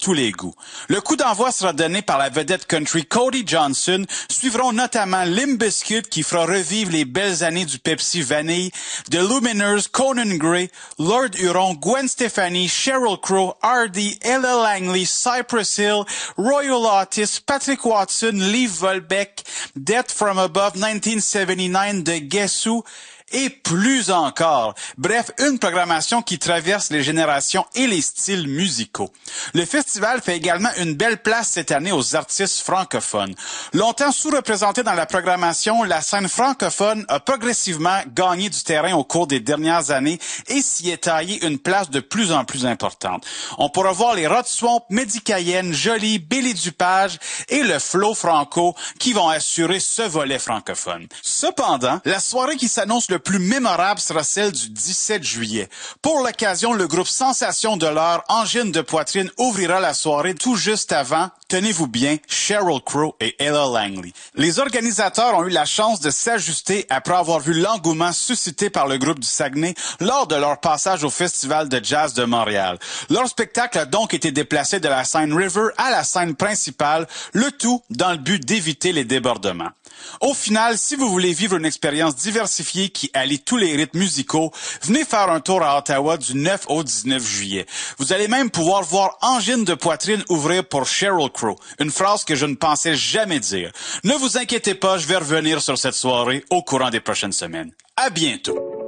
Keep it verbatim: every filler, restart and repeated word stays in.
tous les goûts. Le coup d'envoi sera donné par la vedette country Cody Johnson. Suivront notamment Limp Bizkit qui fera revivre les belles années du Pepsi Vanille, The Lumineers, Conan Gray, Lord Huron, Gwen Stefani, Sheryl Crow, Hardy, Ella Langley, Cypress Hill, Royal Otis, Patrick Watson, Lee Volbeck, Death from Above nineteen seventy-nine de Guess Who, et plus encore. Bref, une programmation qui traverse les générations et les styles musicaux. Le festival fait également une belle place cette année aux artistes francophones. Longtemps sous-représenté dans la programmation, la scène francophone a progressivement gagné du terrain au cours des dernières années et s'y est taillé une place de plus en plus importante. On pourra voir les Rod Swamp, Mehdi Cayenne, Jolie, Billy Dupage et le Flo Franco qui vont assurer ce volet francophone. Cependant, la soirée qui s'annonce le plus mémorable sera celle du dix-sept juillet. Pour l'occasion, le groupe Sensation de l'heure, Angine de poitrine, ouvrira la soirée tout juste avant, tenez-vous bien, Sheryl Crow et Ella Langley. Les organisateurs ont eu la chance de s'ajuster après avoir vu l'engouement suscité par le groupe du Saguenay lors de leur passage au Festival de jazz de Montréal. Leur spectacle a donc été déplacé de la scène River à la scène principale, le tout dans le but d'éviter les débordements. Au final, si vous voulez vivre une expérience diversifiée qui allie tous les rythmes musicaux, venez faire un tour à Ottawa du neuf au dix-neuf juillet. Vous allez même pouvoir voir Angine de poitrine ouvrir pour Sheryl Crow, une phrase que je ne pensais jamais dire. Ne vous inquiétez pas, je vais revenir sur cette soirée au courant des prochaines semaines. À bientôt!